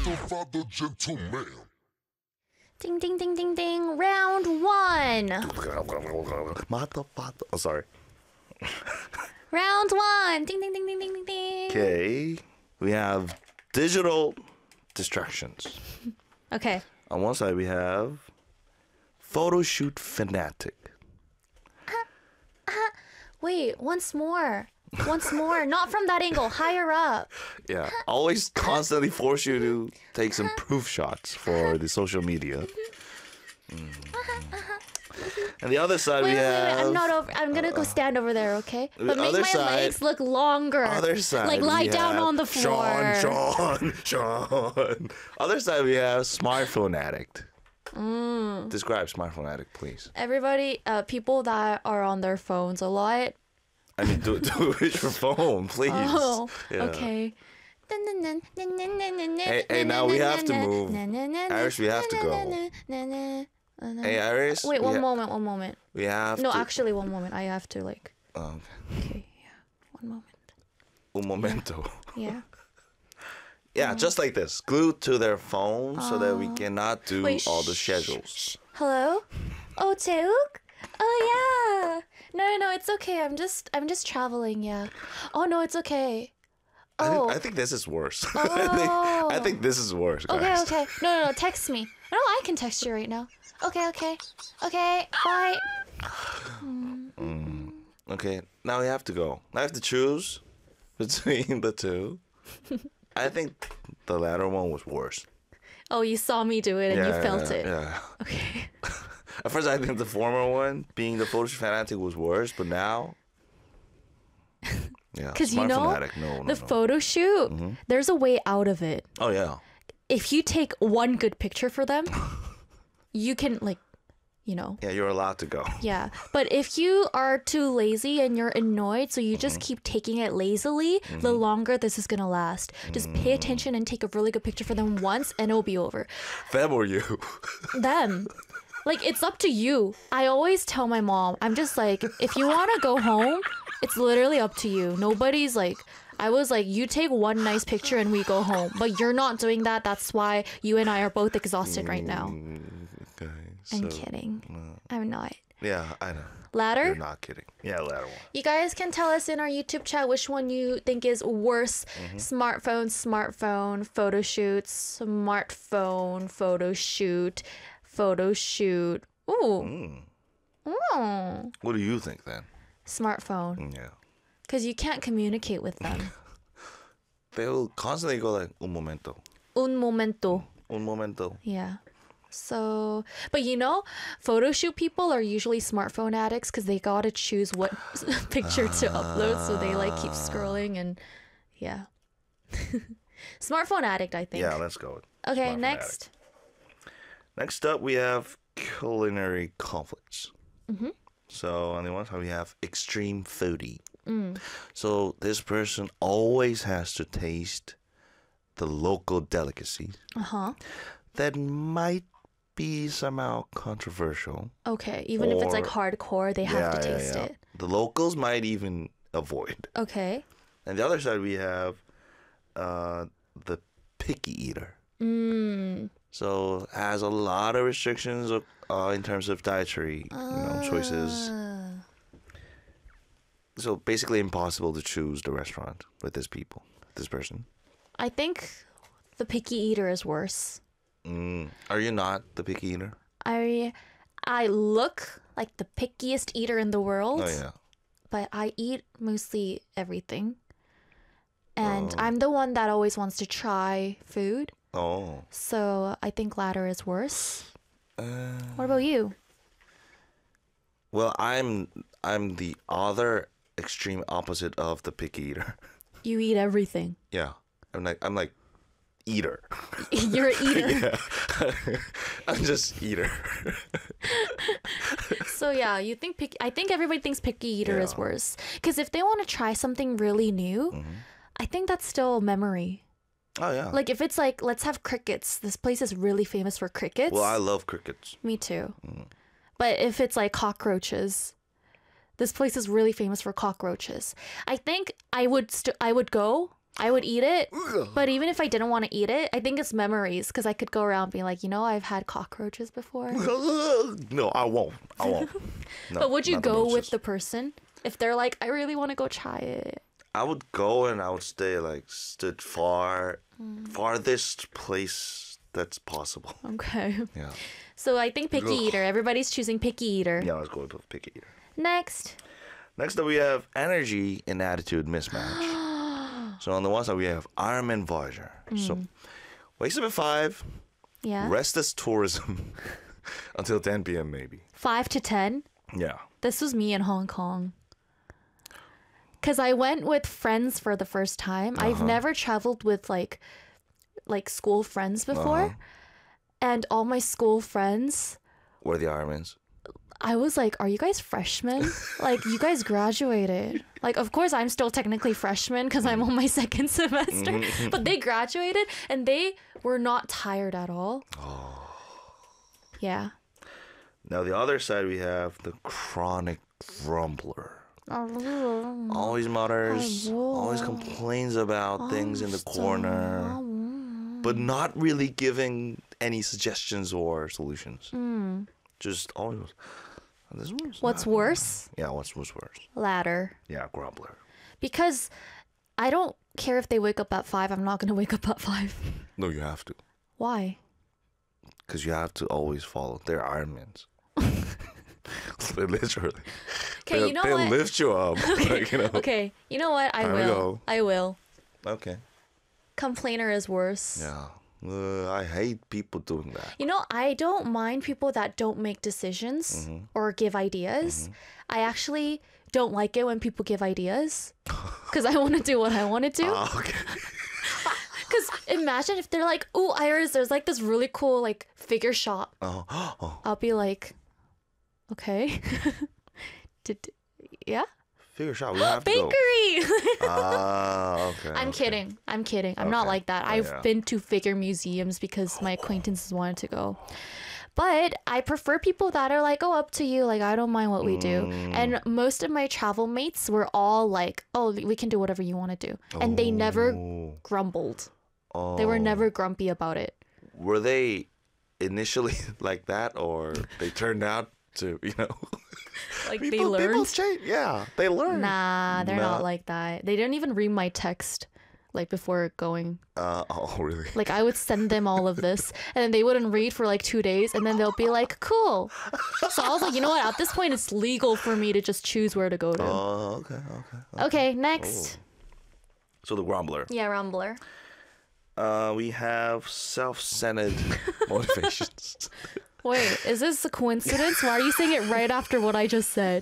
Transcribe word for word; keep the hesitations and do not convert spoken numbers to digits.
father, gentleman. Ding, ding, ding, ding, ding. Round one. Mata, mata. Oh, sorry. Round one. Ding, ding, ding, ding, ding, ding, ding. Okay. We have digital distractions. Okay. On one side, we have photo shoot fanatic. Wait, once more. Once more. Not from that angle. Higher up. Yeah. Always constantly force you to take some proof shots for the social media. Mm. And the other side, Wait, we wait, wait, have. wait. I'm not over. I'm gonna go stand over there, okay? The But make other my side- legs look longer. Other side, like lie we down have on the floor. Sean, Sean, Sean. Other side, we have smartphone addict. Mm. Describe smartphone addict, please. Everybody, uh, people that are on their phones a lot. I mean, do, do it with your phone, please. Oh, Yeah. okay. Hey, hey, now we have to move. Iris, we have to go. Hey, Iris. Wait, we one ha- moment, one moment. We have No, to. actually, one moment. I have to like. Oh, Okay, yeah, one moment. un momento. Yeah. Yeah, just like this. Glued to their phone so that we cannot do Wait, all the shh, schedules. Hello? Oh, Taeuk? Oh yeah. No, no, no, it's okay. I'm just, I'm just traveling. Yeah. Oh no, it's okay. I, Oh. think, I think this is worse. I, think, I think this is worse, Okay, guys. okay. No, no, no. Text me. No, I can text you right now. Okay, okay, okay. Bye. Okay, now we have to go. I have to choose between the two. I think the latter one was worse. Oh, you saw me do it and you felt yeah, it. Yeah. Okay. At first, I think the former one, being the photo fanatic, was worse, but now, yeah, Because you smart know, fanatic, no, no, the no. photo shoot, there's a way out of it. Oh yeah, If you take one good picture for them, you can like, you know. yeah, you're allowed to go. Yeah. But if you are too lazy and you're annoyed, so you just keep taking it lazily, the longer this is going to last. Just pay attention and take a really good picture for them once and it'll be over. Them or you? Them. Like, it's up to you. I always tell my mom, I'm just like, if you want to go home, it's literally up to you. Nobody's like, I was like, you take one nice picture and we go home. But you're not doing that. That's why you and I are both exhausted right now. Okay, I'm so- kidding. I'm not. Yeah, I know. Ladder? You're not kidding. Yeah, latter one. You guys can tell us in our YouTube chat which one you think is worse. Smartphone, smartphone, photo shoots, smartphone, photo shoot, photo shoot. Ooh. Mm. What do you think then? Smartphone. Yeah. Because you can't communicate with them. They will constantly go like, un momento, Un momento. un momento. Yeah. So, but you know, photo shoot people are usually smartphone addicts because they gotta choose what picture to upload. So they like keep scrolling and yeah. Smartphone addict, I think. Yeah, let's go. Okay, Smartphone next. addict. Next up, we have culinary conflicts. Mm-hmm. So on the one side, we have extreme foodie. Mm. So this person always has to taste the local delicacies Uh huh. that might be somehow controversial. Okay, even if it's like Or- hardcore, they have to taste it. The locals might even avoid. Okay. And the other side, we have uh, the picky eater. Mm. So has a lot of restrictions uh, in terms of dietary you know, choices. Uh, So basically impossible to choose the restaurant with this people, this person. I think the picky eater is worse. Mm. Are you not the picky eater? I I look like the pickiest eater in the world. Oh yeah. But I eat mostly everything. And Oh. I'm the one that always wants to try food. Oh. So I think latter is worse. Uh, What about you? well, I'm I'm the other extreme opposite of the picky eater. You eat everything. Yeah. I'm like I'm like eater. You're an eater. Yeah. I'm just eater. So yeah, you think pick I think everybody thinks picky eater is Yeah. worse. Because if they want to try something really new, I think that's still memory. Oh yeah. Like if it's like, let's have crickets. This place is really famous for crickets. well, I love crickets. Me too. But if it's like cockroaches, this place is really famous for cockroaches. I think I would st- I would go I would eat it, but even if I didn't want to eat it, I think it's memories because I could go around being like, you know, I've had cockroaches before. No, I won't. I won't. No, But would you not the go with mimosas. the person if they're like, I really want to go try it? I would go and I would stay like stood far, farthest place that's possible. Okay. Yeah. So I think picky Ugh. eater. Everybody's choosing picky eater. Yeah, let's go with picky eater. Next. Next up, we have energy and attitude mismatch. So on the one side, we have Ironman Voyager. So wakes up at five, Yeah. rest as tourism until ten p.m. maybe. Five to ten. Yeah. This was me in Hong Kong. Cause I went with friends for the first time. I've never traveled with like like school friends before. And all my school friends, Where are the Ironmans? I was like, are you guys freshmen? Like, you guys graduated. Like, of course, I'm still technically freshman because I'm on my second semester. But they graduated and they were not tired at all. Yeah. Now the other side, we have the chronic grumbler. Always mutters, always complains about things in the corner, but not really giving any suggestions or solutions. Just always. This one's What's not- worse? Yeah, what's what's worse? Ladder. Yeah, grumbler. Because I don't care if they wake up at five. I'm not going to wake up at five. No, you have to, Why? because you have to always follow. They're Ironmans. They literally. Okay, they, you know they what? lift you up. Like, you know. Okay, you know what? I Time to will. go. I will. Okay. Complainer is worse. Yeah. Uh, I hate people doing that. You know, I don't mind people that don't make decisions Mm-hmm. or give ideas. I actually don't like it when people give ideas because I want to do what I want to do. Ah, okay. Because imagine if they're like, "Oh, Iris, there's like this really cool like figure shop." Oh, oh. I'll be like, "Okay, did yeah, Figure shot. We have to go. bakery." Ah, okay. I'm okay. kidding. I'm kidding. I'm not Okay. like that. Oh, I've yeah. been to figure museums because my acquaintances wanted to go. But I prefer people that are like, oh, up to you. Like, I don't mind what we do. Mm. And most of my travel mates were all like, oh, we can do whatever you want to do. And they never Oh. grumbled. Oh. They were never grumpy about it. Were they initially like that, or they turned out to, you know? Like, they people, people learned. change. Yeah, they learn. Nah, they're Nah. not like that. They didn't even read my text like before going. Uh, oh, really? Like, I would send them all of this, and then they wouldn't read for like two days, and then they'll be like, cool. So I was like, you know what? At this point, it's legal for me to just choose where to go to. Oh, okay, okay. Okay, next. So the grumbler. Yeah, Rumbler. Uh, we have self-centered motivations. Wait, is this a coincidence? Why are you saying it right after what I just said?